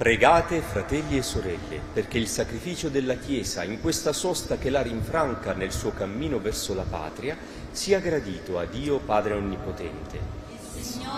Pregate, fratelli e sorelle, perché il sacrificio della Chiesa in questa sosta che la rinfranca nel suo cammino verso la patria sia gradito a Dio Padre Onnipotente. Il Signore